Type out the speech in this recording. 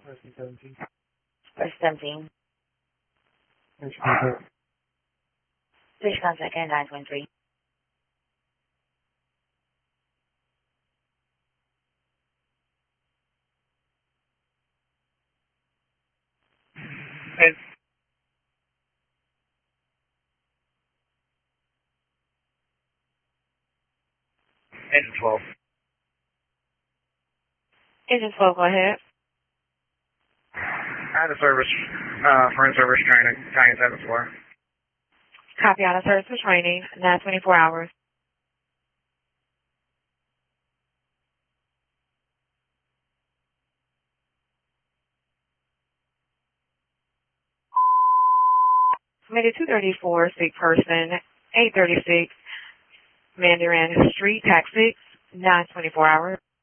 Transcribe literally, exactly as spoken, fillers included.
Person seventeen. Person seventeen. Which contact? Please contact at nine twenty-three. And Engine twelve. Engine twelve, go ahead. I had a service, uh, for in-service training, Italian seven four. Copy out of service for training, nine twenty-four hours. Committee two thirty-four, sick person, eight thirty-six, Mandarin Street, tax six, nine twenty-four hours.